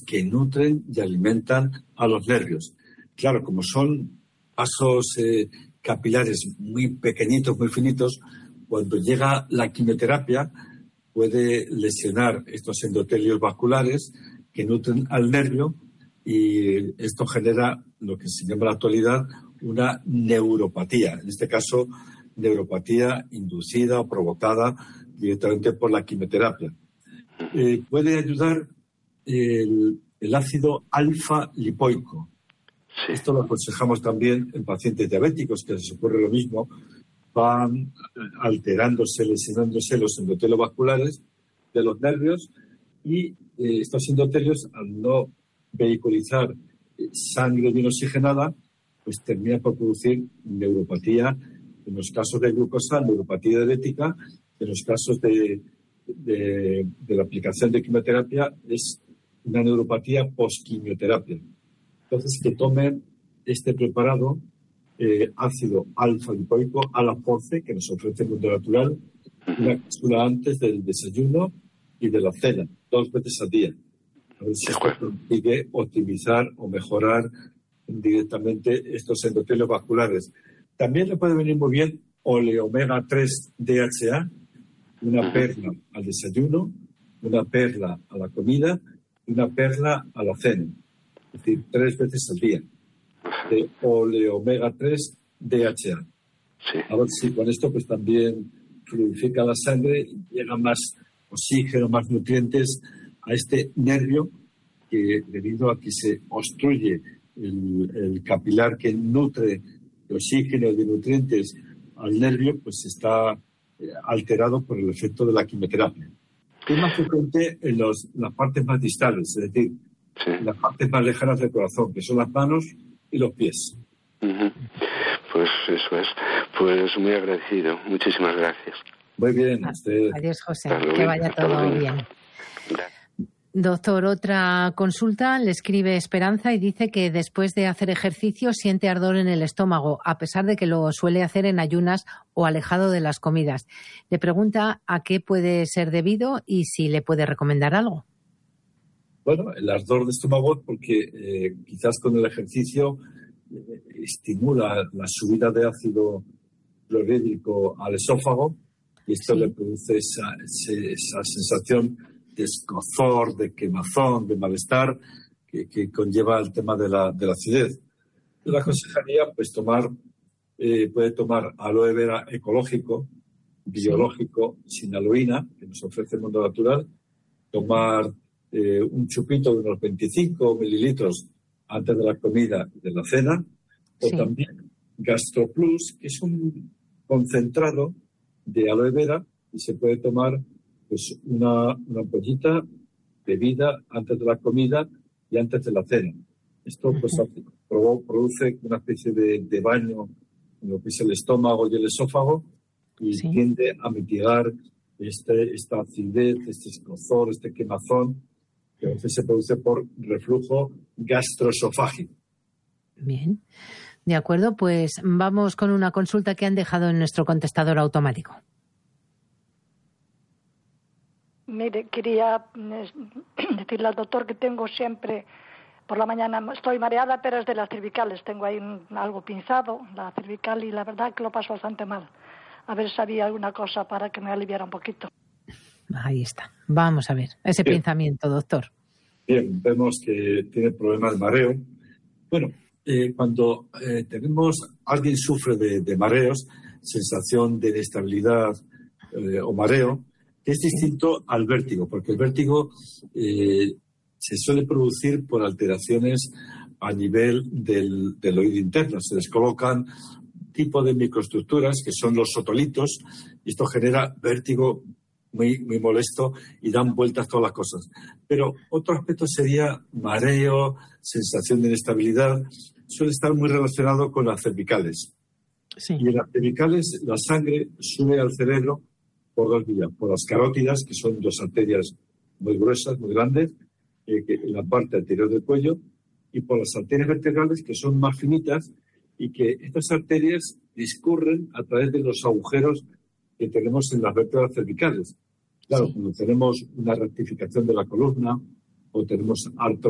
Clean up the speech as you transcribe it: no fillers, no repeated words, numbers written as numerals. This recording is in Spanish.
que nutren y alimentan a los nervios. Claro, como son vasos capilares muy pequeñitos, muy finitos, cuando llega la quimioterapia puede lesionar estos endotelios vasculares que nutren al nervio, y esto genera lo que se llama en la actualidad una neuropatía, en este caso neuropatía inducida o provocada directamente por la quimioterapia. Puede ayudar el ácido alfa-lipoico. Sí. Esto lo aconsejamos también en pacientes diabéticos, que les ocurre lo mismo. Van alterándose, lesionándose los endotelios vasculares de los nervios, y estos endotelios, al no vehiculizar sangre bien oxigenada, pues termina por producir neuropatía, en los casos de glucosa, neuropatía diabética. En los casos de la aplicación de quimioterapia es una neuropatía posquimioterapia. Entonces, que tomen este preparado, ácido alfa-lipoico Alaforce, que nos ofrece el mundo natural, una cápsula antes del desayuno y de la cena, 2 veces al día. A ver si esto consigue optimizar o mejorar directamente estos endotelios vasculares. También le puede venir muy bien oleomega 3 DHA, una perla al desayuno, una perla a la comida y una perla a la cena. Es decir, 3 veces al día, de oleomega 3 DHA. Sí. A ver si con esto pues también fluidifica la sangre, llega más oxígeno, más nutrientes a este nervio, que debido a que se obstruye el capilar que nutre de oxígeno y de nutrientes al nervio, pues está alterado por el efecto de la quimioterapia. Es más frecuente en las partes más distales, es decir, sí, las partes más lejanas del corazón, que son las manos y los pies. Pues eso es. Pues muy agradecido. Muchísimas gracias. Muy bien. Adiós, José. Que vaya todo bien. Doctor, otra consulta. Le escribe Esperanza y dice que después de hacer ejercicio siente ardor en el estómago, a pesar de que lo suele hacer en ayunas o alejado de las comidas. Le pregunta a qué puede ser debido y si le puede recomendar algo. Bueno, el ardor de estómago es porque quizás con el ejercicio estimula la subida de ácido clorhídrico al esófago, y esto le produce esa sensación de escozor, de quemazón, de malestar que conlleva el tema de la acidez. Yo le aconsejaría pues puede tomar aloe vera ecológico, biológico, sin aloína, que nos ofrece el mundo natural, tomar un chupito de unos 25 mililitros antes de la comida y de la cena, o también GastroPlus, que es un concentrado de aloe vera, y se puede tomar pues una ampollita bebida antes de la comida y antes de la cena. Esto pues produce una especie de baño en lo que es el estómago y el esófago, y tiende a mitigar esta acidez, este escozor, este quemazón, que a veces se produce por reflujo gastroesofágico. Bien. De acuerdo, pues vamos con una consulta que han dejado en nuestro contestador automático. Mire, quería decirle al doctor que tengo siempre, por la mañana estoy mareada, pero es de las cervicales. Tengo ahí algo pinzado, la cervical, y la verdad que lo paso bastante mal. A ver si había alguna cosa para que me aliviara un poquito. Ahí está. Vamos a ver ese pinzamiento, doctor. Bien, vemos que tiene problemas de mareo. Bueno, cuando alguien sufre de mareos, sensación de inestabilidad o mareo, es distinto al vértigo, porque el vértigo se suele producir por alteraciones a nivel del oído interno. Se les colocan tipo de microestructuras que son los otolitos, y esto genera vértigo muy, muy molesto y dan vueltas todas las cosas. Pero otro aspecto sería mareo, sensación de inestabilidad. Suele estar muy relacionado con las cervicales. Sí. Y en las cervicales la sangre sube al cerebro por 2 vías. Por las carótidas, que son 2 arterias muy gruesas, muy grandes, en la parte anterior del cuello, y por las arterias vertebrales, que son más finitas, y que estas arterias discurren a través de los agujeros que tenemos en las vértebras cervicales. Claro, cuando tenemos una rectificación de la columna o tenemos